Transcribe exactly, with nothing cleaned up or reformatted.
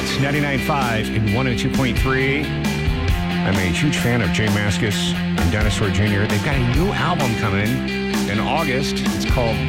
ninety-nine point five and one oh two point three. I'm a huge fan of Jay Mascis and Dinosaur Junior They've got a new album coming in August. It's called